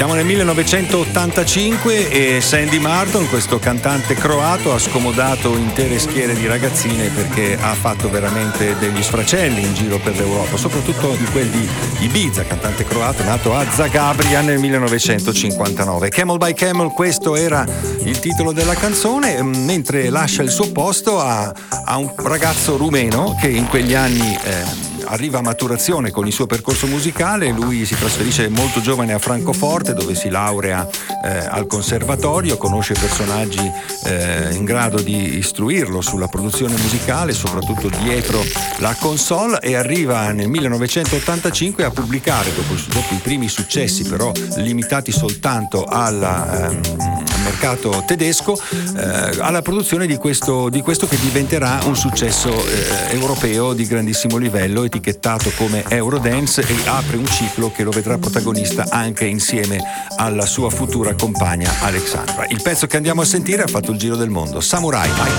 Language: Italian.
Siamo nel 1985 e Sandy Martin, questo cantante croato, ha scomodato intere schiere di ragazzine perché ha fatto veramente degli sfracelli in giro per l'Europa, soprattutto di quel di Ibiza, cantante croato nato a Zagabria nel 1959. Camel by Camel, questo era il titolo della canzone, mentre lascia il suo posto a un ragazzo rumeno che in quegli anni arriva a maturazione con il suo percorso musicale. Lui si trasferisce molto giovane a Francoforte, dove si laurea al conservatorio, conosce personaggi in grado di istruirlo sulla produzione musicale, soprattutto dietro la console, e arriva nel 1985 a pubblicare, dopo i primi successi però limitati soltanto al mercato tedesco, alla produzione di questo che diventerà un successo europeo di grandissimo livello, etichettato come Eurodance, e apre un ciclo che lo vedrà protagonista anche insieme alla sua futura compagna Alexandra. Il pezzo che andiamo a sentire ha fatto il giro del mondo, Samurai, Michael